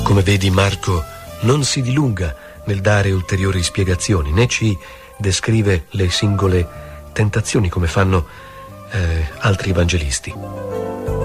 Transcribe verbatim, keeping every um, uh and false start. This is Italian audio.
Come vedi, Marco non si dilunga nel dare ulteriori spiegazioni, né ci descrive le singole tentazioni come fanno eh, altri evangelisti.